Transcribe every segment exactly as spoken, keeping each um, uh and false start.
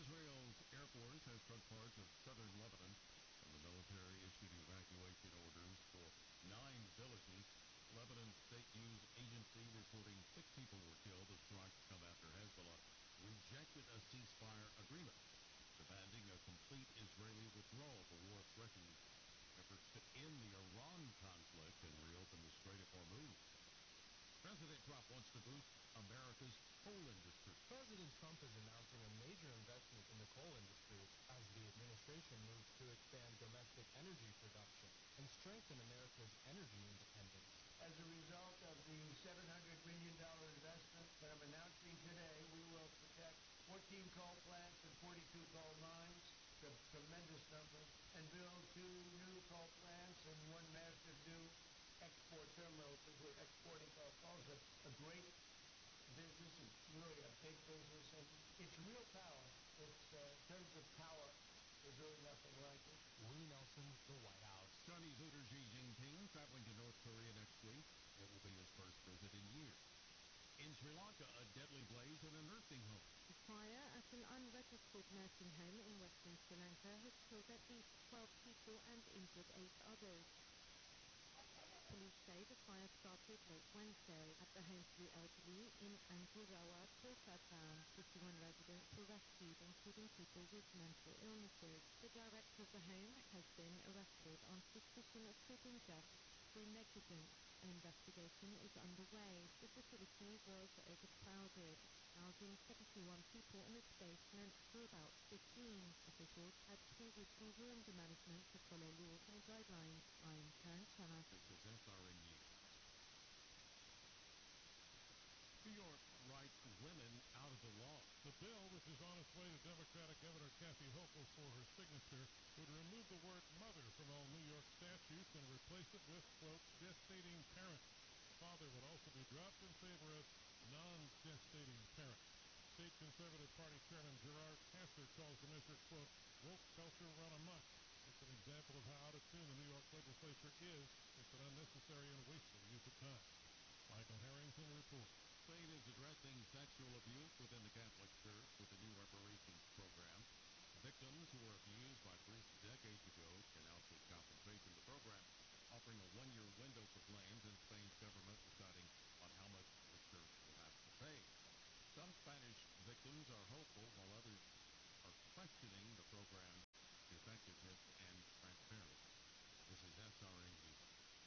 Israel's Air Force has struck parts of southern Lebanon, and the military issued evacuation orders for nine villages. Lebanon's state news agency reporting six people were killed. The strikes come after Hezbollah rejected a ceasefire agreement, demanding a complete Israeli withdrawal. The war threatens efforts to end the Iran conflict and reopen the Strait of Hormuz. President Trump wants to boost America's coal industry. President Trump is announcing a major investment in the coal industry as the administration moves to expand domestic energy production and strengthen America's energy independence. As a result of the seven hundred million dollars investment that I'm announcing today, we will protect fourteen coal plants and forty-two coal mines, a tremendous number, and build two new coal plants and one massive new export terminal, because we're exporting coal. Coal is a, a great business. It's really a big business, and it's real power. It's, uh, in terms of power, there's really nothing like it. Willie Nelson, the White House. Chinese leader Xi Jinping traveling to North Korea next week. It will be his first visit in years. In Sri Lanka, a deadly blaze in a nursing home. The fire at an unregistered nursing home in western Sri Lanka has killed at least twelve people and injured eight others. Police say the fire started late Wednesday at the home for the elderly in Angurawa, Kota Town. fifty-one residents were rescued, including people with mental illnesses. The director of the home has been arrested on suspicion of causing death through negligence. An investigation is underway. The facility was overcrowded, housing seventy-one people in its basement for about fifteen. Officials had previously warned the management to follow laws and guidelines. I'm Karen Chenna. This is S R N News. New York writes women out of the law. The bill, which is on its way to Democratic Governor Kathy Hochul for her signature, would remove the word mother from all New York statutes and replace it with, quote, gestating parent. Father would also be dropped in favor of non-gestating parent. State Conservative Party Chairman Gerard Castor calls the measure, quote, woke culture run amok. It's an example of how out of tune the New York legislature is. It's an unnecessary and wasteful use of time. Michael Harrington reports. Spain is addressing sexual abuse within the Catholic Church with a new reparations program. Victims who were abused by priests decades ago can now seek compensation. The program offering a one-year window for claims, and Spain's government deciding on how much the church will have to pay. Some Spanish victims are hopeful, while others are questioning the program's effectiveness and transparency. This is S R N News.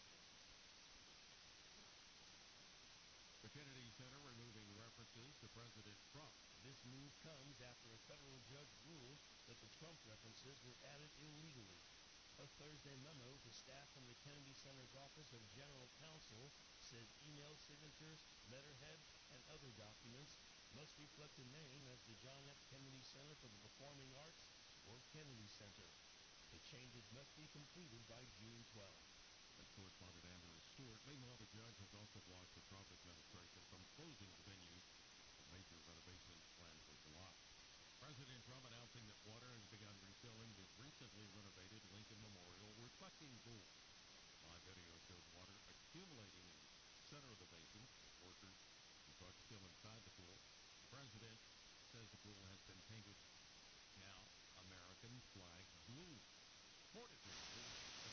The Kennedy Center removing references to President Trump. This move comes after a federal judge ruled that the Trump references were added illegally. A Thursday memo to staff from the Kennedy Center's Office of General Counsel said email signatures, letterheads, and other documents must reflect the name as the John F. Kennedy Center for the Performing Arts or Kennedy Center. The changes must be completed by June twelfth. As correspondent Andrew Stewart, meanwhile, the judge has also blocked the Trump administration from closing the venue. A major renovation planned for July. President Trump announcing that water has begun refilling the recently renovated Lincoln Memorial Reflecting Pool. Live video showed water accumulating in the center of the basin. Workers and trucks still inside the pool. The president says the pool has been painted now American flag blue. Fortitude.